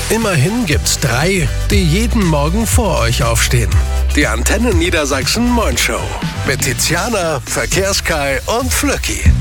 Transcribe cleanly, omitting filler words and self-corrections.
Immerhin gibt's 3, die jeden Morgen vor euch aufstehen. Die Antenne Niedersachsen Mornshow mit Tiziana, Verkehrs-Kai und Flöcki.